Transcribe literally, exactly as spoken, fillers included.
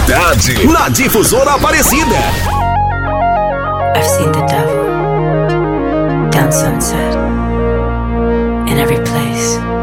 tarde, na Difusora Aparecida. I've seen the devil down sunset in every place.